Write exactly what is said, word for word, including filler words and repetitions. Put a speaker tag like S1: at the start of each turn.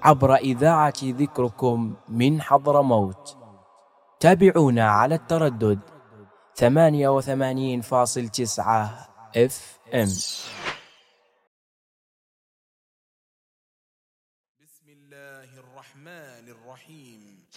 S1: عبر إذاعة ذكركم من حضرموت. تابعونا على التردد ثمانية وثمانين فاصل تسعة اف ام.
S2: بسم الله الرحمن الرحيم.